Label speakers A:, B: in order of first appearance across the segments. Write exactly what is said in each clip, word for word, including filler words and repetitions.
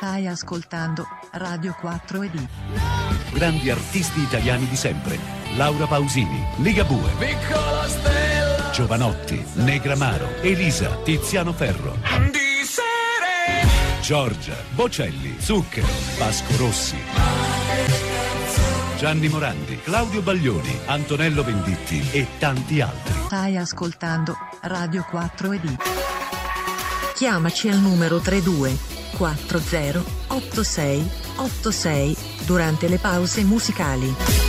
A: Stai ascoltando Radio quattro E D.
B: Grandi artisti italiani di sempre. Laura Pausini, Ligabue,
C: Piccola Stella,
B: Giovanotti, Negramaro, Elisa, Tiziano Ferro,
C: di sere,
B: Giorgia, Bocelli, Zucchero, Vasco Rossi, Gianni Morandi, Claudio Baglioni, Antonello Venditti e tanti altri.
A: Stai ascoltando Radio quattro E D. Chiamaci al numero trentadue quaranta ottantasei ottantasei durante le pause musicali.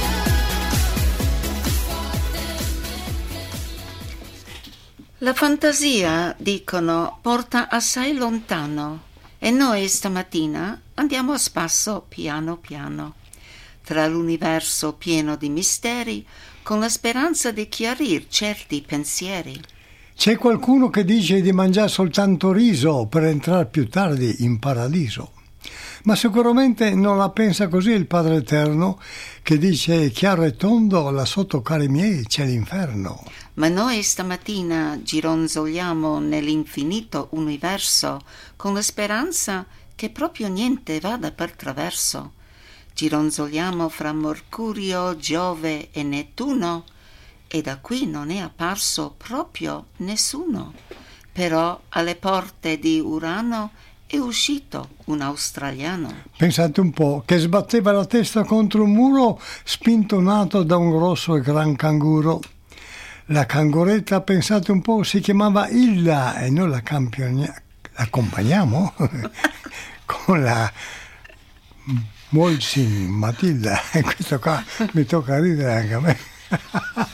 D: La fantasia, dicono, porta assai lontano e noi stamattina andiamo a spasso piano piano tra l'universo pieno di misteri con la speranza di chiarir certi pensieri.
E: C'è qualcuno che dice di mangiare soltanto riso per entrare più tardi in paradiso. Ma sicuramente non la pensa così il Padre Eterno, che dice chiaro e tondo, là sotto, cari miei, c'è l'inferno.
D: Ma noi stamattina gironzoliamo nell'infinito universo con la speranza che proprio niente vada per traverso. Gironzoliamo fra Mercurio, Giove e Nettuno e da qui non è apparso proprio nessuno. Però alle porte di Urano è uscito un australiano.
E: Pensate un po', che sbatteva la testa contro un muro spintonato da un grosso e gran canguro. La canguretta, pensate un po', si chiamava Illa e noi la campione- l'accompagniamo con la Molsin Matilda. E questo qua mi tocca ridere anche a me.